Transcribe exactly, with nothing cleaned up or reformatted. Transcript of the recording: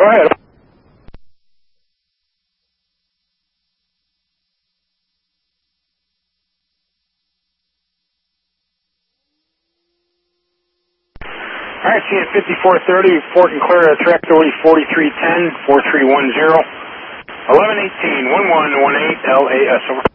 Go ahead. All right, C N fifty-four thirty, Fort and Clear, track authority forty-three ten, four three one zero, eleven eighteen, one one one eight, L A S, over.